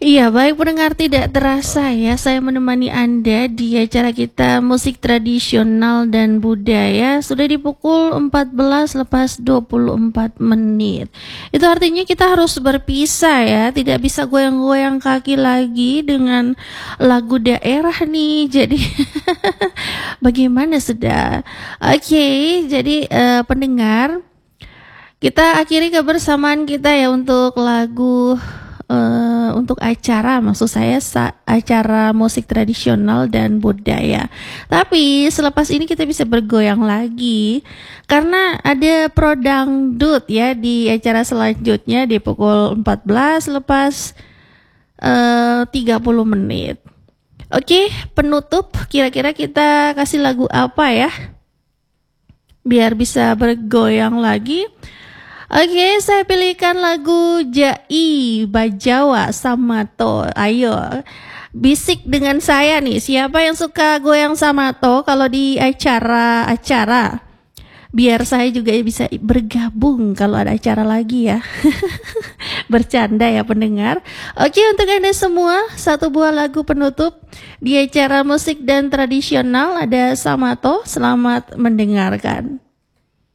Iya, baik pendengar, tidak terasa ya saya menemani Anda di acara kita musik tradisional dan budaya sudah di pukul 14 lepas 24 menit. Itu artinya kita harus berpisah ya, tidak bisa goyang-goyang kaki lagi dengan lagu daerah nih. Jadi bagaimana sudah? Oke, jadi pendengar, kita akhiri kebersamaan kita ya untuk lagu untuk acara, maksud saya acara musik tradisional dan budaya. Tapi selepas ini kita bisa bergoyang lagi karena ada pro dangdut ya di acara selanjutnya di pukul 14 lepas 30 menit. Oke, penutup kira-kira kita kasih lagu apa ya? Biar bisa bergoyang lagi. Oke, saya pilihkan lagu Jai Bajawa Samato. Ayo, bisik dengan saya nih. Siapa yang suka goyang Samato kalau di acara-acara? Biar saya juga bisa bergabung kalau ada acara lagi ya. Bercanda ya pendengar. Oke, untuk Anda semua, satu buah lagu penutup di acara musik dan tradisional ada Samato. Selamat mendengarkan.